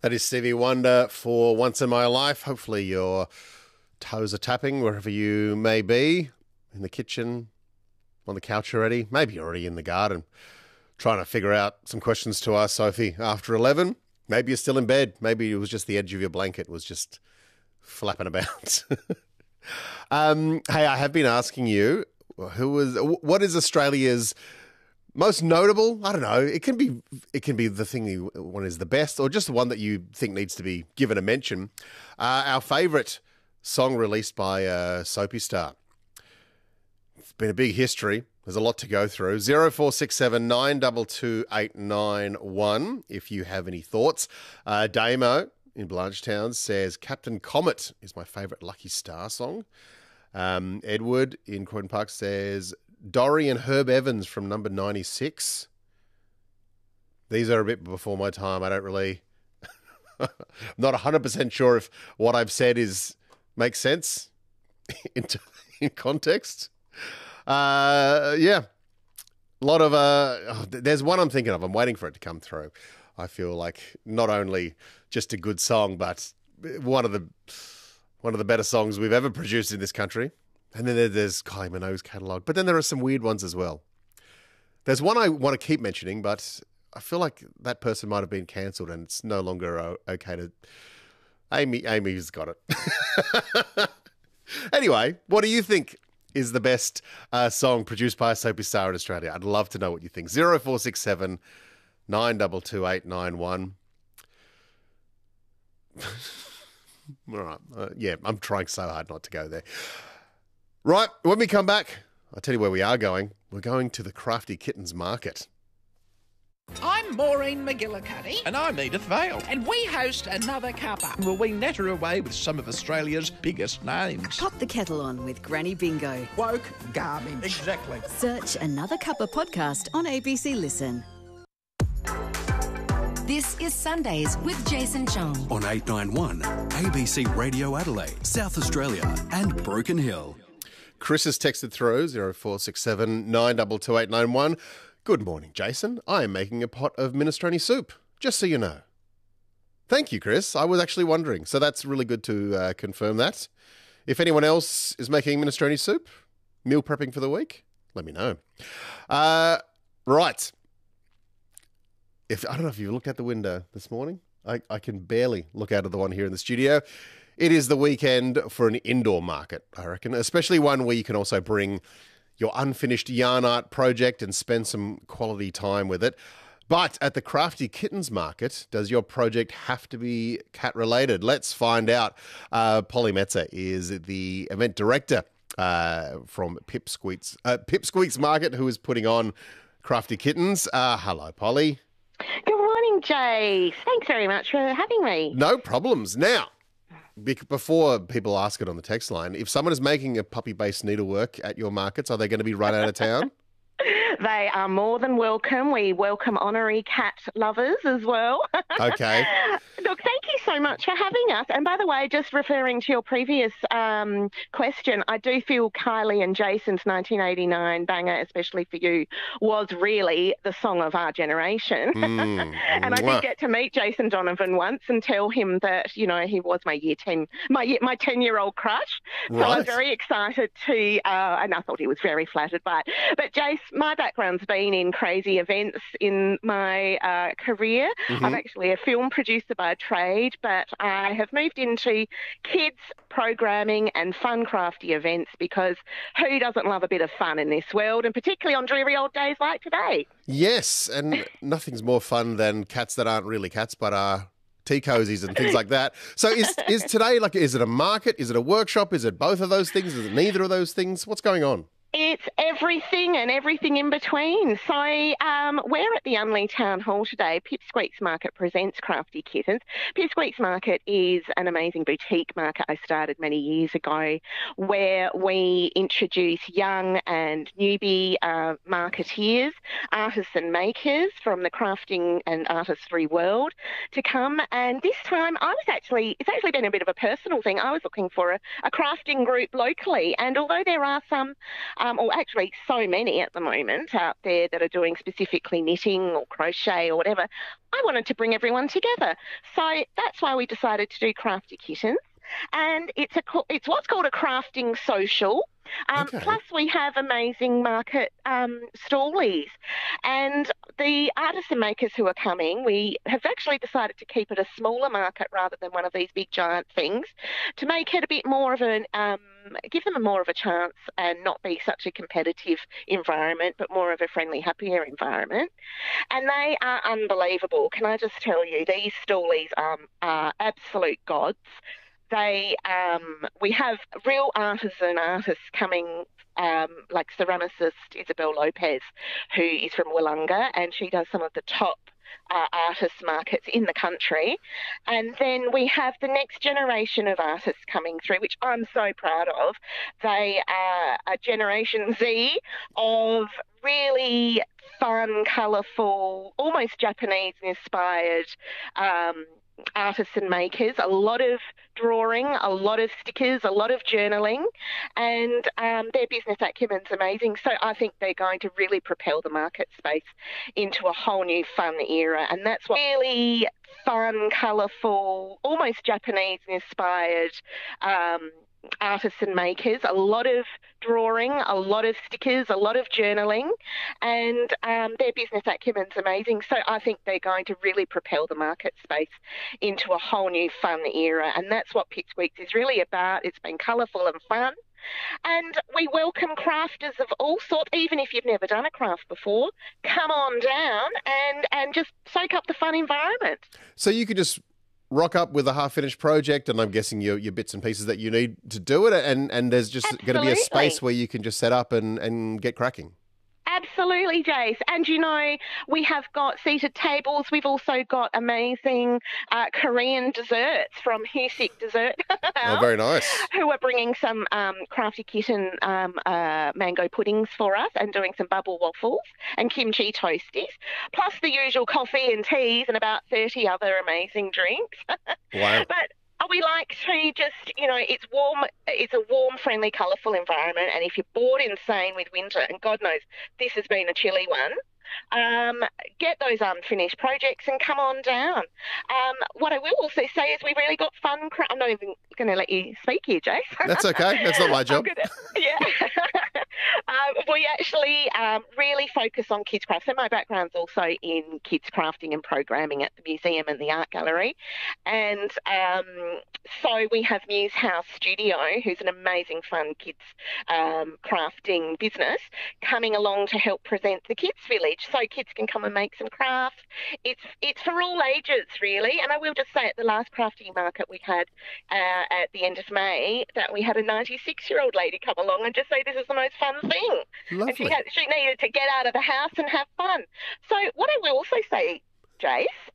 That is Stevie Wonder for Once in My Life. Hopefully your toes are tapping wherever you may be, in the kitchen, on the couch already. Maybe you're already in the garden trying to figure out some questions to ask Sophie after 11. Maybe you're still in bed. Maybe it was just the edge of your blanket was just flapping about. Hey, I have been asking you, what is Australia's most notable? I don't know. It can be the thing you want is the best, or just the one that you think needs to be given a mention. Our favourite song released by Soapy Star. It's been a big history. There's a lot to go through. 0467 922 891 if you have any thoughts. Damo in Blanchetown says Captain Comet is my favourite Lucky Star song. Edward in Croydon Park says Dorrie and Herb Evans from number 96. These are a bit before my time. I don't really... I'm not 100% sure if what I've said makes sense in context. Yeah. A lot of... there's one I'm thinking of. I'm waiting for it to come through. I feel like not only just a good song, but one of the better songs we've ever produced in this country. And then there's Kylie Minogue's catalogue. But then there are some weird ones as well. There's one I want to keep mentioning, but I feel like that person might have been cancelled and it's no longer okay to... Amy's got it. Anyway, what do you think is the best song produced by a Soapy Star in Australia? I'd love to know what you think. 0467 922 891. All right. Yeah, I'm trying so hard not to go there. Right, when we come back, I'll tell you where we are going. We're going to the Crafty Kittens Market. I'm Maureen McGillicuddy. And I'm Edith Vale. And we host Another Cuppa. Will we natter away with some of Australia's biggest names? Pop the kettle on with Granny Bingo. Woke garbage. Exactly. Search Another Cuppa podcast on ABC Listen. This is Sundays with Jason Chong. On 891 ABC Radio Adelaide, South Australia and Broken Hill. Chris has texted through 0467 922 891. Good morning, Jason. I am making a pot of minestrone soup, just so you know. Thank you, Chris. I was actually wondering. So that's really good to confirm that. If anyone else is making minestrone soup, meal prepping for the week, let me know. Right. I don't know if you looked out the window this morning. I can barely look out of the one here in the studio. It is the weekend for an indoor market, I reckon, especially one where you can also bring your unfinished yarn art project and spend some quality time with it. But at the Crafty Kittens Market, does your project have to be cat-related? Let's find out. Polly Metzer is the event director from Pipsqueaks Market, who is putting on Crafty Kittens. Hello, Polly. Good morning, Jay. Thanks very much for having me. No problems. Now, before people ask it on the text line, if someone is making a puppy-based needlework at your markets, are they going to be run out of town? They are more than welcome. We welcome honorary cat lovers as well. Okay. Look, thank you so much for having us. And by the way, just referring to your previous question, I do feel Kylie and Jason's 1989 banger, especially for you, was really the song of our generation. And I did get to meet Jason Donovan once and tell him that, you know, he was my 10-year-old crush. So I was very excited to, and I thought he was very flattered by it. But Jace, my background's been in crazy events in my career. I'm actually a film producer by trade, but I have moved into kids programming and fun crafty events because who doesn't love a bit of fun in this world, and particularly on dreary old days like today? Yes, and nothing's more fun than cats that aren't really cats but are tea cozies and things like that. So is today, like, is it a market? Is it a workshop? Is it both of those things? Is it neither of those things? What's going on? It's everything and everything in between. So we're at the Unley Town Hall today. Pipsqueaks Market presents Crafty Kittens. Pipsqueaks Market is an amazing boutique market I started many years ago where we introduce young and newbie marketeers, artists and makers from the crafting and artistry world to come. And this time it's actually been a bit of a personal thing. I was looking for a crafting group locally. And although there are some or actually so many at the moment out there that are doing specifically knitting or crochet or whatever. I wanted to bring everyone together. So that's why we decided to do Crafty Kittens. And it's what's called a crafting social. Okay. Plus, we have amazing market stallies. And the artists and makers who are coming, we have actually decided to keep it a smaller market rather than one of these big giant things, to make it a bit more of an give them more of a chance and not be such a competitive environment, but more of a friendly, happier environment. And they are unbelievable. Can I just tell you, these stallies are absolute gods. We have real artisan artists coming, like ceramicist Isabel Lopez, who is from Wollonga, and she does some of the top artist markets in the country. And then we have the next generation of artists coming through, which I'm so proud of. They are a Generation Z of really fun, colourful, almost Japanese-inspired artists and makers, a lot of drawing, a lot of stickers, a lot of journaling, and their business acumen's amazing. So I think they're going to really propel the market space into a whole new fun era, and that's what really fun, colourful, almost Japanese-inspired artists and makers, a lot of drawing, a lot of stickers, a lot of journaling, and their business acumen's amazing. So I think they're going to really propel the market space into a whole new fun era, and that's what Pits Weeks is really about. It's been colourful and fun. And we welcome crafters of all sorts. Even if you've never done a craft before, come on down and just soak up the fun environment. So you could just rock up with a half-finished project, and I'm guessing your bits and pieces that you need to do it, and there's just going to be a space where you can just set up and get cracking. Absolutely, Jace. And, you know, we have got seated tables. We've also got amazing Korean desserts from Husik Dessert. Oh, very nice. Who are bringing some Crafty Kitten mango puddings for us and doing some bubble waffles and kimchi toasties, plus the usual coffee and teas and about 30 other amazing drinks. Wow. But we like to just, you know, it's a warm, friendly, colourful environment. And if you're bored insane with winter, and God knows this has been a chilly one, get those unfinished projects and come on down. What I will also say is we really got fun. I'm not even going to let you speak here, Jace. That's okay. That's not my job. Yeah. We actually really focus on kids craft. So my background's also in kids crafting and programming at the museum and the art gallery. And so we have Muse House Studio, who's an amazing fun kids crafting business, coming along to help present the Kids Village so kids can come and make some crafts. It's for all ages, really. And I will just say at the last crafting market we had at the end of May that we had a 96-year-old lady come along and just say this is the most fun thing. Lovely. And she needed to get out of the house and have fun. So what I will also say, Jace,